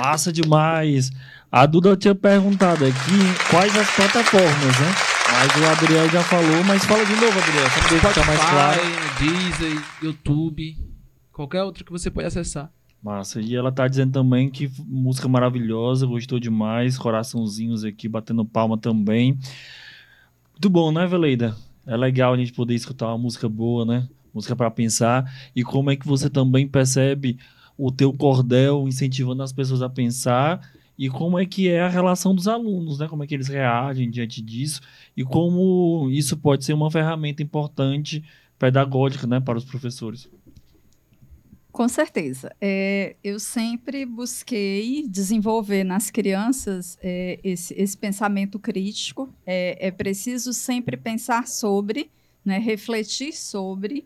Massa demais. A Duda tinha perguntado aqui quais as plataformas, né? Mas o Adriel já falou, mas fala de novo, Adriel, só pra deixar mais claro. Deezer, YouTube, qualquer outro que você pode acessar. Massa. E ela tá dizendo também que música maravilhosa, gostou demais, coraçãozinhos aqui, batendo palma também. Muito bom, né, Veleida? É legal a gente poder escutar uma música boa, né? Música para pensar. E como é que você também percebe o teu cordel incentivando as pessoas a pensar e como é que é a relação dos alunos, né? Como é que eles reagem diante disso e como isso pode ser uma ferramenta importante pedagógica, né, para os professores. Com certeza. Eu sempre busquei desenvolver nas crianças esse pensamento crítico. É preciso sempre pensar sobre, né, refletir sobre,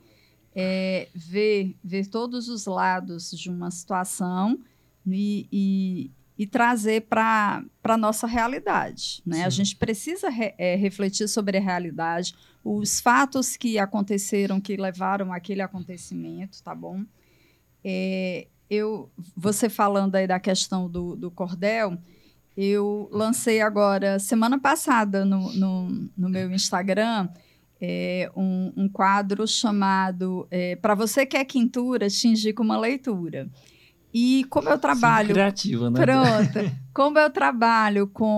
ver todos os lados de uma situação e trazer para a nossa realidade. Né? A gente precisa refletir sobre a realidade, os fatos que aconteceram, que levaram àquele acontecimento, tá bom? Você falando aí da questão do cordel, eu lancei agora, semana passada, no meu Instagram, um quadro chamado Para Você que é Quintura, te indico uma leitura. E como eu trabalho... Sim, criativa, né? Pronto. Como eu trabalho com